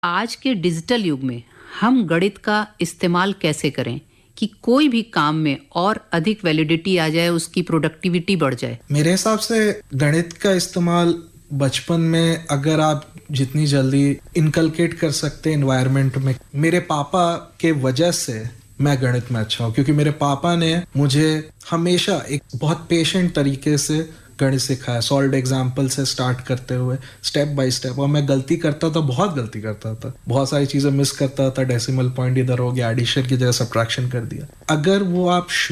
आज के डिजिटल युग में हम गणित का इस्तेमाल कैसे करें कि कोई भी काम में और अधिक वैलिडिटी आ जाए, उसकी प्रोडक्टिविटी बढ़ जाए? मेरे हिसाब से गणित का इस्तेमाल बचपन में अगर आप जितनी जल्दी इनकलकेट कर सकते एनवायरनमेंट में। मेरे पापा के वजह से मैं गणित में अच्छा हूँ, क्योंकि मेरे पापा ने मुझे हमेशा एक बहुत पेशेंट तरीके से गणित सिखाया, सॉल्व्ड एग्जाम्पल से स्टार्ट करते हुए स्टेप बाय स्टेप। और मैं गलती करता था, बहुत गलती करता था, बहुत सारी चीजें मिस करता था, डेसिमल पॉइंट इधर हो गया, एडिशन की जगह सब्ट्रैक्शन कर दिया। अगर वो आप